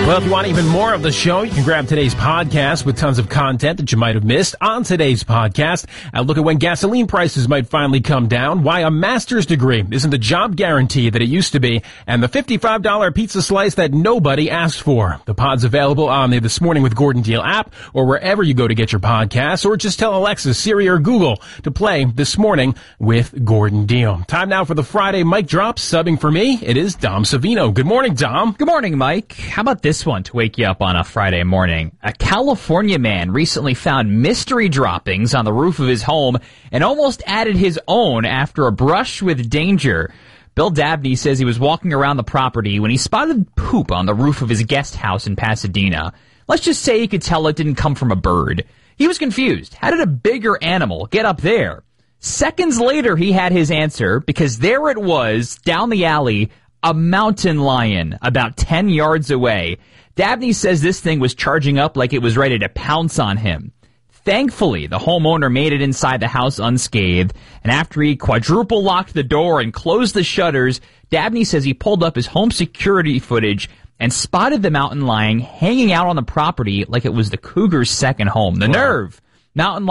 Well, if you want even more of the show, you can grab today's podcast with tons of content that you might have missed. On today's podcast, I'll look at when gasoline prices might finally come down, why a master's degree isn't the job guarantee that it used to be, and the $55 pizza slice that nobody asked for. The pod's available on the This Morning with Gordon Deal app or wherever you go to get your podcasts, or just tell Alexa, Siri, or Google to play This Morning with Gordon Deal. Time now for the Friday mic drop. Subbing for me, it is Dom Savino. Good morning, Dom. Good morning, Mike. How about this one to wake you up on a Friday morning? A California man recently found mystery droppings on the roof of his home and almost added his own after a brush with danger. Bill Dabney says he was walking around the property when he spotted poop on the roof of his guest house in Pasadena. Let's just say he could tell it didn't come from a bird. He was confused. How did a bigger animal get up there? Seconds later, he had his answer, because there it was, down the alley, a mountain lion about 10 yards away. Dabney says this thing was charging up like it was ready to pounce on him. Thankfully, the homeowner made it inside the house unscathed, and after he quadruple locked the door and closed the shutters, Dabney says he pulled up his home security footage and spotted the mountain lion hanging out on the property like it was the cougar's second home. The nerve! Mountain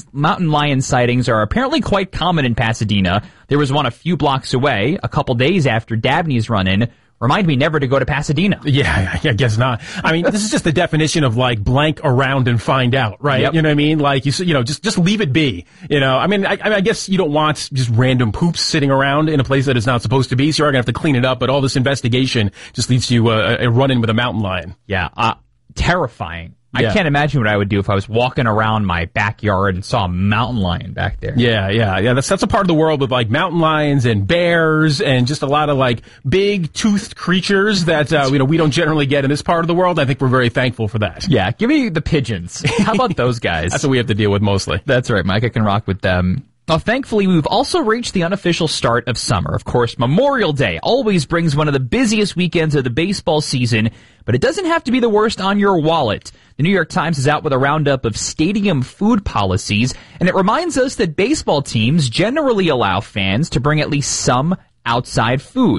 lion sightings are apparently quite common in Pasadena. There was one a few blocks away, a couple days after Dabney's run-in. Remind me never to go to Pasadena. Yeah, I guess not. I mean, this is just the definition of, like, blank around and find out, right? Yep. You know what I mean? Like, just leave it be. You know, I mean, I guess you don't want just random poops sitting around in a place that it's not supposed to be, so you're going to have to clean it up, but all this investigation just leads to a run-in with a mountain lion. Yeah, terrifying. Yeah. I can't imagine what I would do if I was walking around my backyard and saw a mountain lion back there. Yeah. That's a part of the world with, like, mountain lions and bears and just a lot of, like, big toothed creatures that we don't generally get in this part of the world. I think we're very thankful for that. Yeah, give me the pigeons. How about those guys? That's what we have to deal with mostly. That's right, Mike. I can rock with them. Now, thankfully, we've also reached the unofficial start of summer. Of course, Memorial Day always brings one of the busiest weekends of the baseball season, but it doesn't have to be the worst on your wallet. The New York Times is out with a roundup of stadium food policies, and it reminds us that baseball teams generally allow fans to bring at least some outside food.